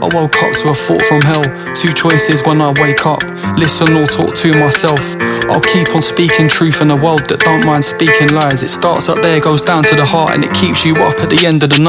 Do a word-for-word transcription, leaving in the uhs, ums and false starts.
I woke up to a thought from hell. Two choices when I wake up: listen or talk to myself. I'll keep on speaking truth in a world that don't mind speaking lies. It starts up there, goes down to the heart, and it keeps you up at the end of the night.